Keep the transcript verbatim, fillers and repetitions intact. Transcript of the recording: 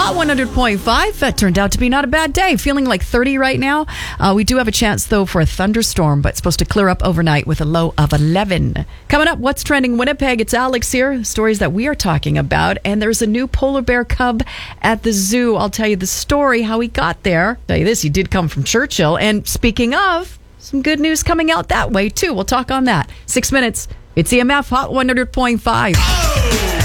Hot one hundred point five. That turned out to be not a bad day. Feeling like thirty right now. Uh, we do have a chance, though, for a thunderstorm, but it's supposed to clear up overnight with a low of eleven. Coming up, what's trending Winnipeg? It's Alex here. Stories that we are talking about. And there's a new polar bear cub at the zoo. I'll tell you the story, how he got there. I'll tell you this, he did come from Churchill. And speaking of, some good news coming out that way, too. We'll talk on that. Six minutes. It's E M F Hot one hundred point five.